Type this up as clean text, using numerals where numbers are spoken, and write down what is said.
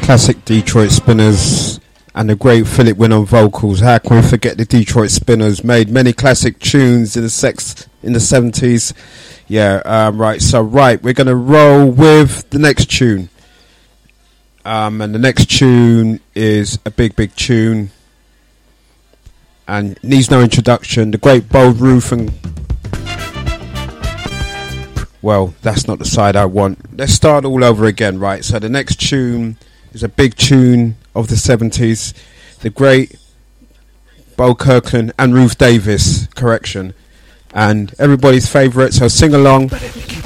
Classic Detroit Spinners and the great Philip Wynne on vocals. How can we forget the Detroit Spinners? Made many classic tunes in the 70s. Right, we're going to roll with the next tune. And the next tune is a big tune and needs no introduction. The great Bold Roof and... Well, that's not the side I want. Let's start all over again, right? So the next tune is a big tune of the 70s. The great Bo Kirkland and Ruth Davis, correction. And everybody's favourite, so sing along.